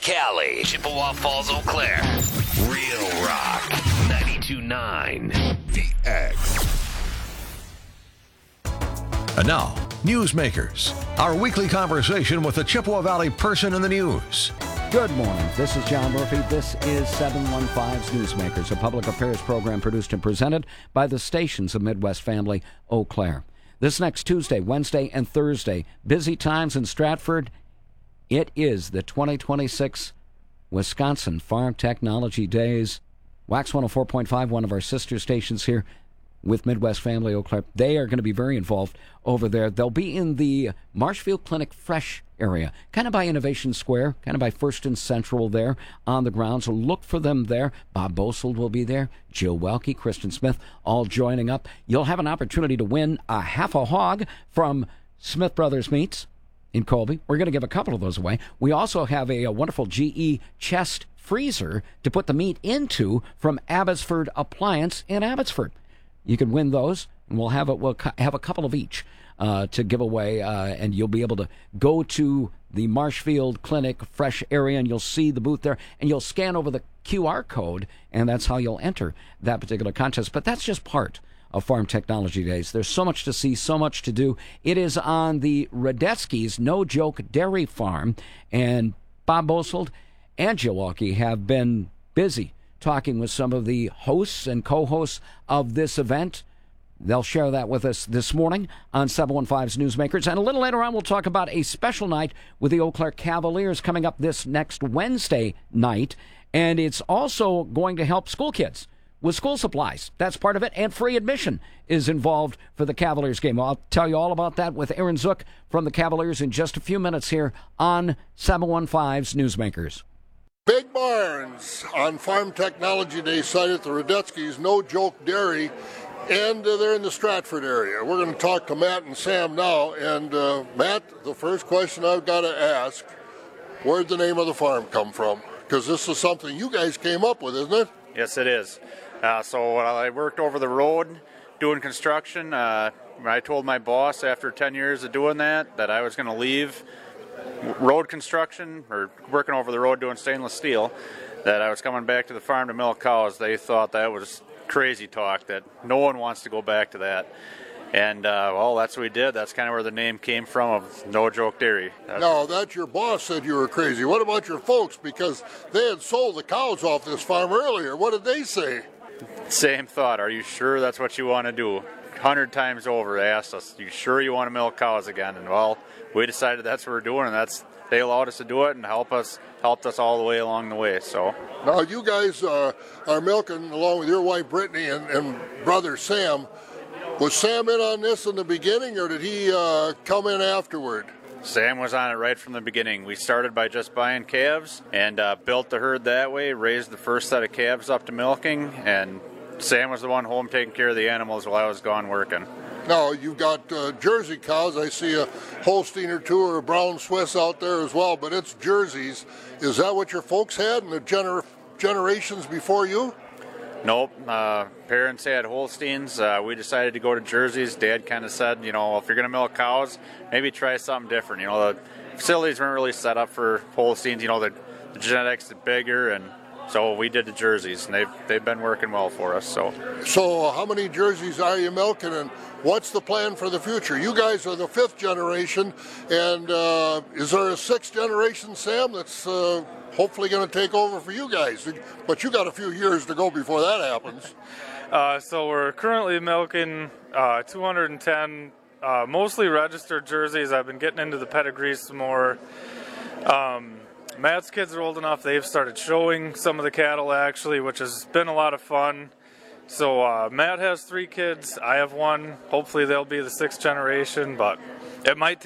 Cali, Chippewa Falls, Eau Claire. Real Rock 92.9. The X. And now, Newsmakers, our weekly conversation with the Chippewa Valley person in the news. Good morning. This is John Murphy. This is 715's Newsmakers, a public affairs program produced and presented by the stations of Midwest Family, Eau Claire. This next Tuesday, Wednesday, and Thursday, busy times in Stratford. It is the 2026 Wisconsin Farm Technology Days. Wax 104.5, one of our sister stations here with Midwest Family Eau Claire. They are going to be very involved over there. They'll be in the Marshfield Clinic Fresh area, kind of by Innovation Square, kind of by First and Central there on the grounds. So look for them there. Bob Bosold will be there. Jill Welke, Kristen Smith, all joining up. You'll have an opportunity to win a half a hog from Smith Brothers Meats in Colby. We're going to give a couple of those away. We also have a wonderful GE chest freezer to put the meat into from Abbotsford Appliance in Abbotsford. You can win those, and we'll have a couple of each to give away, and you'll be able to go to the Marshfield Clinic Fresh area, and you'll see the booth there, and you'll scan over the QR code, and that's how you'll enter that particular contest. But that's just part of Farm Technology Days. There's so much to see, so much to do. It is on the Radetzky's No Joke Dairy Farm, and Bob Bosold and Jill Welke have been busy talking with some of the hosts and co-hosts of this event. They'll share that with us this morning on 715's Newsmakers. And a little later on, we'll talk about a special night with the Eau Claire Cavaliers coming up this next Wednesday night. And it's also going to help school kids with school supplies. That's part of it. And free admission is involved for the Cavaliers game. I'll tell you all about that with Aaron Zook from the Cavaliers in just a few minutes here on 715's Newsmakers. Big Barns on Farm Technology Day site at the Radetzky's No Joke Dairy, and they're in the Stratford area. We're going to talk to Matt and Sam now. And Matt, the first question I've got to ask, where'd the name of the farm come from? Because this is something you guys came up with, isn't it? Yes, it is. So I worked over the road doing construction. I told my boss after 10 years of doing that I was going to leave road construction or working over the road doing stainless steel, that I was coming back to the farm to milk cows. They thought that was crazy talk, that no one wants to go back to that. And, well, that's what we did. That's kind of where the name came from, of No Joke Dairy. No, that your boss said you were crazy. What about your folks? Because they had sold the cows off this farm earlier. What did they say? Same thought. Are you sure that's what you want to do? 100 times over they asked us, you sure you want to milk cows again? And, well, we decided that's what we're doing, and they allowed us to do it and helped us all the way along the way. So now you guys are milking along with your wife Brittany and brother Sam. Was Sam in on this in the beginning, or did he come in afterward? Sam was on it right from the beginning. We started by just buying calves and built the herd that way, raised the first set of calves up to milking, and Sam was the one home taking care of the animals while I was gone working. Now, you've got Jersey cows. I see a Holstein or two or a brown Swiss out there as well, but it's Jerseys. Is that what your folks had in the generations before you? Nope. Parents had Holsteins. We decided to go to Jerseys. Dad kind of said, if you're going to milk cows, maybe try something different. The facilities weren't really set up for Holsteins. The genetics are bigger, and so we did the Jerseys, and they've been working well for us. So how many Jerseys are you milking, and what's the plan for the future? You guys are the fifth generation, and is there a sixth generation, Sam, that's hopefully going to take over for you guys? But you got a few years to go before that happens. So we're currently milking 210, mostly registered Jerseys. I've been getting into the pedigrees some more. Matt's kids are old enough, they've started showing some of the cattle actually, which has been a lot of fun. So Matt has 3 kids, I have 1. Hopefully they'll be the 6th generation, but it might take